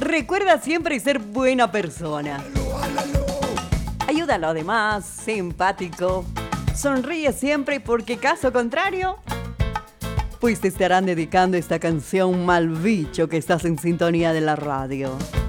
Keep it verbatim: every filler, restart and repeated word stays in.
Recuerda siempre ser buena persona. Ayuda a los demás, sé empático. Sonríe siempre porque caso contrario, pues te estarán dedicando esta canción, mal bicho, que estás en sintonía de la radio.